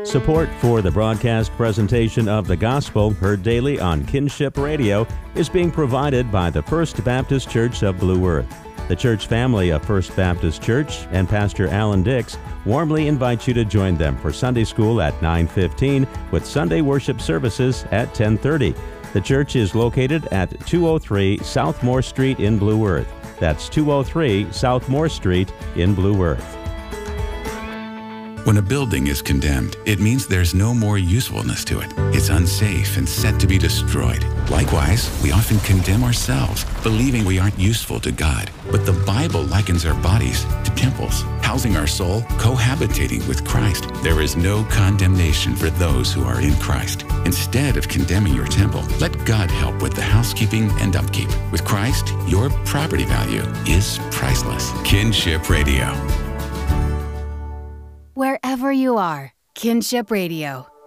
Support for the broadcast presentation of the gospel heard daily on Kinship Radio is being provided by the First Baptist Church of Blue Earth. The church family of First Baptist Church and Pastor Alan Dix warmly invite you to join them for Sunday school at 9:15 with Sunday worship services at 10:30. The church is located at 203 South Moore Street in Blue Earth. That's 203 South Moore Street in Blue Earth. When a building is condemned, it means there's no more usefulness to it. It's unsafe and set to be destroyed. Likewise, we often condemn ourselves, believing we aren't useful to God. But the Bible likens our bodies to temples, housing our soul, cohabitating with Christ. There is no condemnation for those who are in Christ. Instead of condemning your temple, let God help with the housekeeping and upkeep. With Christ, your property value is priceless. Kinship Radio. Wherever you are, Kinship Radio